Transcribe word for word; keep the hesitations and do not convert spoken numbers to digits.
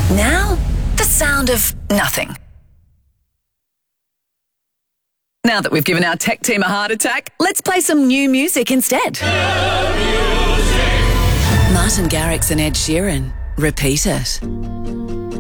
Now, the sound of nothing. Now that we've given our tech team a heart attack, let's play some new music instead. Martin Garrix and Ed Sheeran. Repeat It.